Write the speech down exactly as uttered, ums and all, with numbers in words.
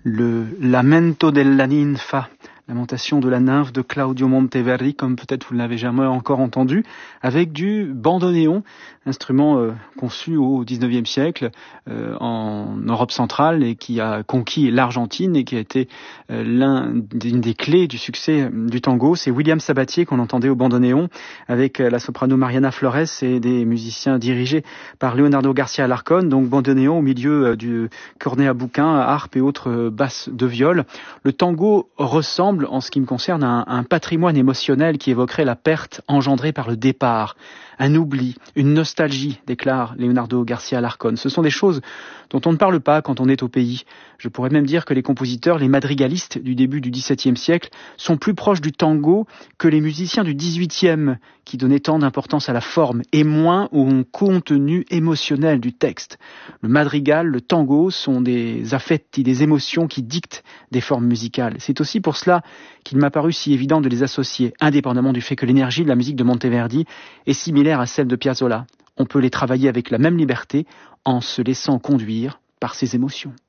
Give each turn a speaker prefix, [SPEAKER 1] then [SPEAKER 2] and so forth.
[SPEAKER 1] le Lamento della ninfa, Lamentation de la nymphe de Claudio Monteverdi, comme peut-être vous ne l'avez jamais encore entendu, avec du bandoneon, instrument euh, conçu au dix-neuvième siècle euh, en Europe centrale et qui a conquis l'Argentine et qui a été euh, l'un d'une des clés du succès du tango. C'est William Sabatier qu'on entendait au bandoneon avec la soprano Mariana Flores et des musiciens dirigés par Leonardo Garcia Alarcón, donc bandoneon au milieu euh, du cornet à bouquin, harpe et autres euh, basses de viol. Le tango ressemble en ce qui me concerne, un, un patrimoine émotionnel qui évoquerait la perte engendrée par le départ, un oubli, une nostalgie, déclare Leonardo Garcia Alarcón. Ce sont des choses dont on ne parle pas quand on est au pays. Je pourrais même dire que les compositeurs, les madrigalistes du début du dix-septième siècle sont plus proches du tango que les musiciens du dix-huitième qui donnaient tant d'importance à la forme et moins au contenu émotionnel du texte. Le madrigal, le tango sont des affetti, des émotions qui dictent des formes musicales. C'est aussi pour cela qu'il m'a paru si évident de les associer, indépendamment du fait que l'énergie de la musique de Monteverdi est similaire à celle de Piazzolla. On peut les travailler avec la même liberté en se laissant conduire par ses émotions.